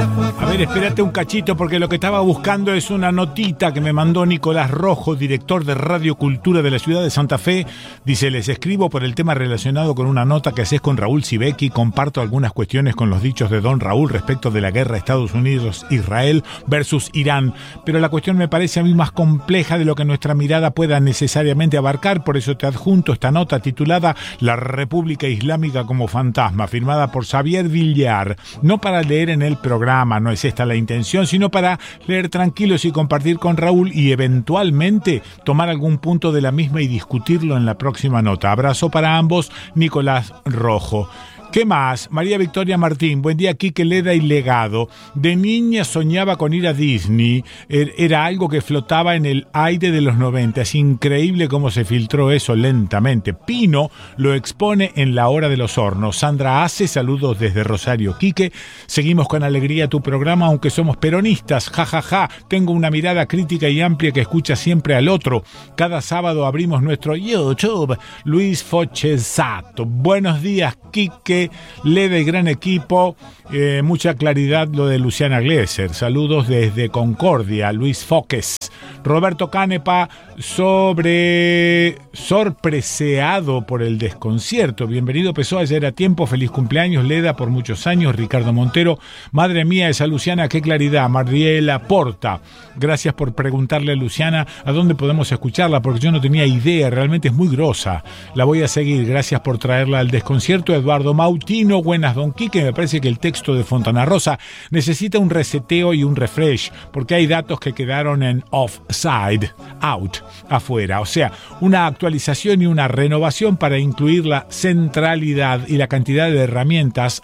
A ver, espérate un cachito porque lo que estaba buscando es una notita que me mandó Nicolás Rojo, director de Radio Cultura de la ciudad de Santa Fe. Dice, les escribo por el tema relacionado con una nota que haces con Raúl Sibeki. Comparto algunas cuestiones con los dichos de don Raúl respecto de la guerra Estados Unidos-Israel versus Irán. Pero la cuestión me parece a mí más compleja de lo que nuestra mirada pueda necesariamente abarcar. Por eso te adjunto esta nota titulada La República Islámica como fantasma, firmada por Xavier Villar. No para leer en el programa, no es esta la intención, sino para leer tranquilos y compartir con Raúl y eventualmente tomar algún punto de la misma y discutirlo en la próxima nota. Abrazo para ambos, Nicolás Rojo. ¿Qué más? María Victoria Martín, buen día, Quique, Leda y Legado. De niña soñaba con ir a Disney, era algo que flotaba en el aire de los 90. Es increíble cómo se filtró eso lentamente. Pino lo expone en La Hora de los Hornos. Sandra Ace, saludos desde Rosario. Quique, seguimos con alegría tu programa, aunque somos peronistas, jajaja. Tengo una mirada crítica y amplia que escucha siempre al otro. Cada sábado abrimos nuestro YouTube. Luis Fochesato, buenos días, Quique, Leda y gran equipo, mucha claridad lo de Luciana Glesser. Saludos desde Concordia, Luis Foques. Roberto Canepa, sorpreseado por el desconcierto. Bienvenido PSOE, ya era tiempo. Feliz cumpleaños, Leda, por muchos años. Ricardo Montero, madre mía, esa Luciana, qué claridad. Mariela Porta, gracias por preguntarle a Luciana a dónde podemos escucharla, porque yo no tenía idea, realmente es muy grosa. La voy a seguir, gracias por traerla al desconcierto. Eduardo Mautino, buenas, don Quique, me parece que el texto de Fontana Rosa necesita un reseteo y un refresh, porque hay datos que quedaron en offside, out, afuera. O sea, una actualización y una renovación para incluir la centralidad y la cantidad de herramientas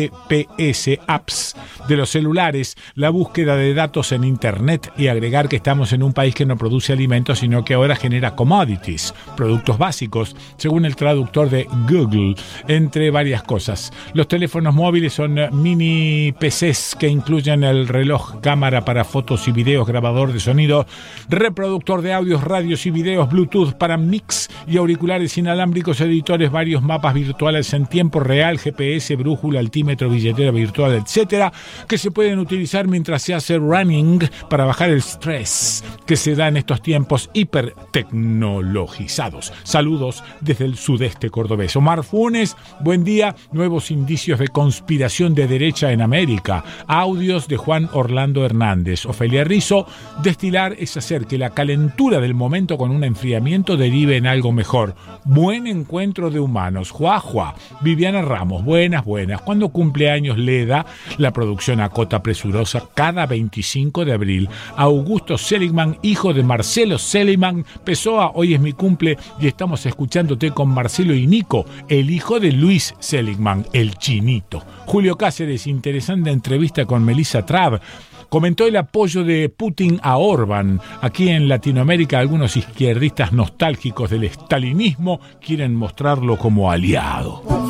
apps de los celulares, la búsqueda de datos en internet y agregar que estamos en un país que no produce alimentos, sino que ahora genera commodities, productos básicos, según el traductor de Google, entre varias cosas. Los teléfonos móviles son mini PCs que incluyen el reloj, cámara para fotos y videos, grabador de sonido, reproductor de audios, radios y videos, Bluetooth para mix y auriculares inalámbricos, editores, varios mapas virtuales en tiempo real, GPS, brújula, altímetro, billetera virtual, etcétera, que se pueden utilizar mientras se hace running para bajar el estrés que se da en estos tiempos hipertecnologizados. Saludos desde el sudeste cordobés. Omar Funes, buen día. Nuevos indicios de conspiración de derecha en América. Audios de Juan Orlando Hernández. Ofelia Rizzo, destilar es hacer que la calentura del momento con un enfriamiento derive en algo mejor. Buen encuentro de humanos. Juá. Viviana Ramos, buenas. Cuando cumpleaños Leda, la producción acota presurosa cada 25 de abril. Augusto Seligman, hijo de Marcelo Seligman. Pessoa, hoy es mi cumple y estamos escuchándote con Marcelo y Nico, el hijo de Luis Seligman, el chinito. Julio Cáceres, interesante entrevista con Melissa Trav. Comentó el apoyo de Putin a Orbán. Aquí en Latinoamérica algunos izquierdistas nostálgicos del estalinismo quieren mostrarlo como aliado.